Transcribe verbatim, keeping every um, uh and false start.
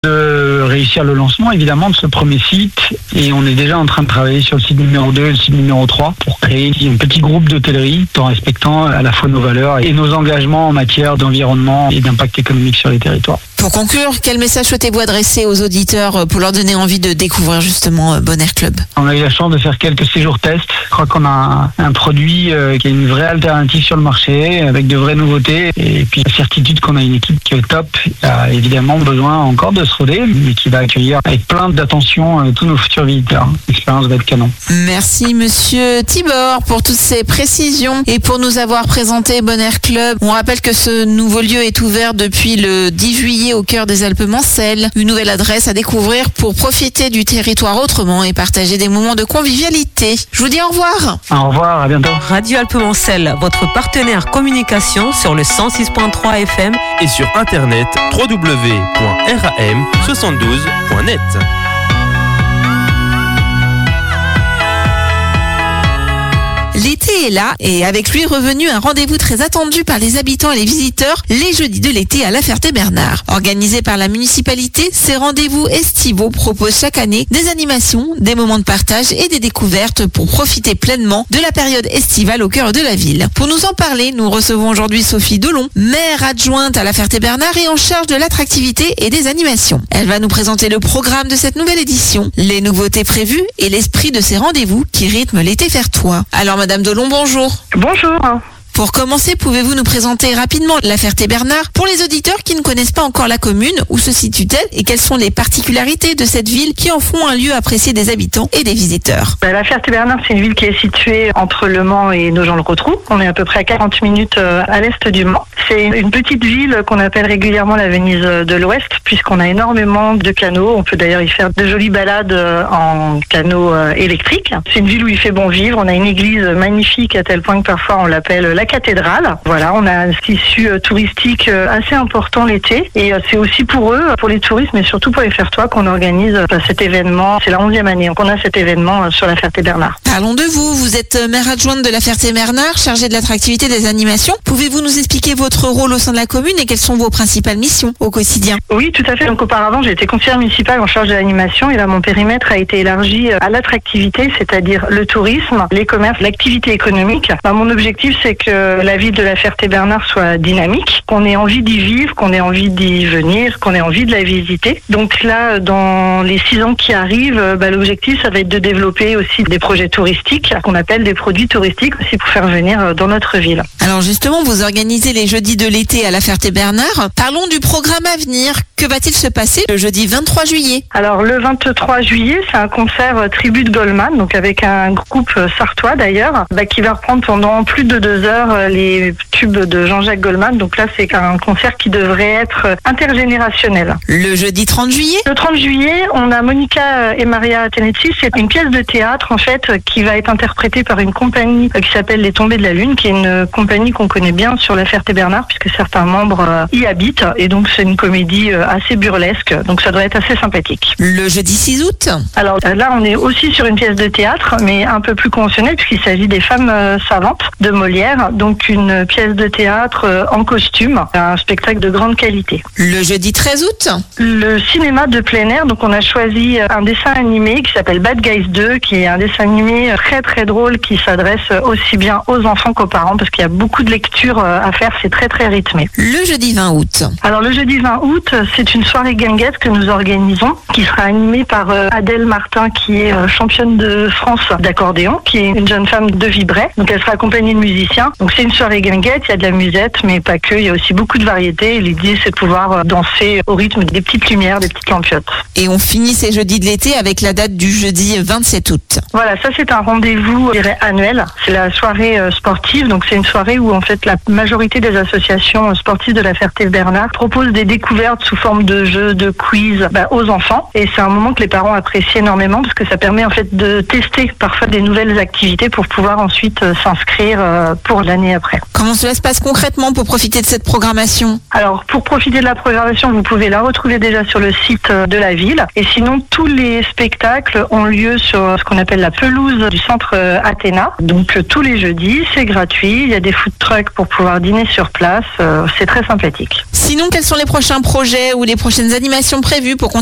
de réussir le lancement évidemment de ce premier site, et on est déjà en train de travailler sur le site numéro deux et le site numéro trois pour créer un petit groupe d'hôtellerie en respectant à la fois nos valeurs et nos engagements en matière d'environnement et d'impact économique sur les territoires. Pour conclure, quel message souhaitez-vous adresser aux auditeurs pour leur donner envie de découvrir justement Bonaire Club? On a eu la chance de faire quelques séjours tests. Je crois qu'on a un, un produit euh, qui est une vraie alternative sur le marché avec de vraies nouveautés, et puis la certitude qu'on a une équipe qui est au top. Il y a évidemment besoin encore de se roder, mais qui va accueillir avec plein d'attention euh, tous nos futurs visiteurs. L'expérience va être canon. Merci Monsieur Thibord pour toutes ces précisions et pour nous avoir présenté Bonaire Club. On rappelle que ce nouveau lieu est ouvert depuis le dix juillet au cœur des Alpes-Mancelles. Une nouvelle adresse à découvrir pour profiter du territoire autrement et partager des moments de convivialité. Je vous dis au revoir. Au revoir, à bientôt. Radio Alpes-Mancelles, votre partenaire communication sur le cent six point trois F M et sur internet w w w point r a m soixante-douze point net. L'été est là et avec lui revenu un rendez-vous très attendu par les habitants et les visiteurs, les jeudis de l'été à La Ferté-Bernard. Organisés par la municipalité, ces rendez-vous estivaux proposent chaque année des animations, des moments de partage et des découvertes pour profiter pleinement de la période estivale au cœur de la ville. Pour nous en parler, nous recevons aujourd'hui Sophie Delon, maire adjointe à La Ferté-Bernard et en charge de l'attractivité et des animations. Elle va nous présenter le programme de cette nouvelle édition, les nouveautés prévues et l'esprit de ces rendez-vous qui rythment l'été fertois. Alors Madame Delon, bonjour. Bonjour. Pour commencer, pouvez-vous nous présenter rapidement La Ferté-Bernard pour les auditeurs qui ne connaissent pas encore la commune, où se situe-t-elle et quelles sont les particularités de cette ville qui en font un lieu apprécié des habitants et des visiteurs? La Ferté-Bernard, c'est une ville qui est située entre Le Mans et Nogent-le-Rotrou. On est à peu près à quarante minutes à l'est du Mans. C'est une petite ville qu'on appelle régulièrement la Venise de l'Ouest, puisqu'on a énormément de canaux. On peut d'ailleurs y faire de jolies balades en canaux électriques. C'est une ville où il fait bon vivre. On a une église magnifique à tel point que parfois on l'appelle la cathédrale. Voilà, on a un tissu touristique assez important l'été, et c'est aussi pour eux, pour les touristes, mais surtout pour les Fertois, qu'on organise cet événement. C'est la onzième année qu'on a cet événement sur la Ferté-Bernard. Parlons de vous. Vous êtes maire adjointe de la Ferté-Bernard, chargée de l'attractivité des animations. Pouvez-vous nous expliquer votre rôle au sein de la commune et quelles sont vos principales missions au quotidien? Oui, tout à fait. Donc auparavant, j'ai été conseillère municipale en charge de l'animation, et là, mon périmètre a été élargi à l'attractivité, c'est-à-dire le tourisme, les commerces, l'activité économique. Ben, mon objectif, c'est que la ville de la Ferté-Bernard soit dynamique, qu'on ait envie d'y vivre, qu'on ait envie d'y venir, qu'on ait envie de la visiter. Donc là, dans les six ans qui arrivent, bah, l'objectif, ça va être de développer aussi des projets touristiques, qu'on appelle des produits touristiques aussi, pour faire venir dans notre ville. Alors justement, vous organisez les jeudis de l'été à la Ferté-Bernard. Parlons du programme à venir. Que va-t-il se passer le jeudi vingt-trois juillet? Alors le vingt-trois juillet, c'est un concert Tribut de Goldman, donc avec un groupe sartois d'ailleurs, bah, qui va reprendre pendant plus de deux heures les tubes de Jean-Jacques Goldman. Donc là, c'est un concert qui devrait être intergénérationnel. Le jeudi trente juillet? Le trente juillet, on a Monica et Maria Tenetti. C'est une pièce de théâtre, en fait, qui va être interprétée par une compagnie qui s'appelle Les Tombées de la Lune, qui est une compagnie qu'on connaît bien sur la Ferté-Bernard, puisque certains membres y habitent. Et donc, c'est une comédie assez burlesque. Donc, ça doit être assez sympathique. Le jeudi six août? Alors là, on est aussi sur une pièce de théâtre, mais un peu plus conventionnelle, puisqu'il s'agit des Femmes savantes de Molière. Donc, une pièce de théâtre en costume, un spectacle de grande qualité. Le jeudi treize août? Le cinéma de plein air. Donc, on a choisi un dessin animé qui s'appelle Bad Guys deux, qui est un dessin animé très très drôle, qui s'adresse aussi bien aux enfants qu'aux parents, parce qu'il y a beaucoup de lectures à faire. C'est très très rythmé. Le jeudi vingt août? Alors, le jeudi vingt août, c'est une soirée guinguette que nous organisons, qui sera animée par Adèle Martin, qui est championne de France d'accordéon, qui est une jeune femme de Vibray. Donc, elle sera accompagnée de musiciens. Donc, c'est une soirée guinguette, il y a de la musette, mais pas que, il y a aussi beaucoup de variétés. Et l'idée, c'est de pouvoir danser au rythme des petites lumières, des petites lampiottes. Et on finit ces jeudis de l'été avec la date du jeudi vingt-sept août. Voilà, ça c'est un rendez-vous, je dirais, annuel. C'est la soirée sportive, donc c'est une soirée où en fait la majorité des associations sportives de la Ferté-Bernard proposent des découvertes sous forme de jeux, de quiz bah, aux enfants. Et c'est un moment que les parents apprécient énormément, parce que ça permet en fait de tester parfois des nouvelles activités pour pouvoir ensuite s'inscrire pour la l'année après. Comment cela se passe concrètement pour profiter de cette programmation ? Alors, pour profiter de la programmation, vous pouvez la retrouver déjà sur le site de la ville. Et sinon, tous les spectacles ont lieu sur ce qu'on appelle la pelouse du centre Athéna. Donc, tous les jeudis, c'est gratuit. Il y a des food trucks pour pouvoir dîner sur place. C'est très sympathique. Sinon, quels sont les prochains projets ou les prochaines animations prévues pour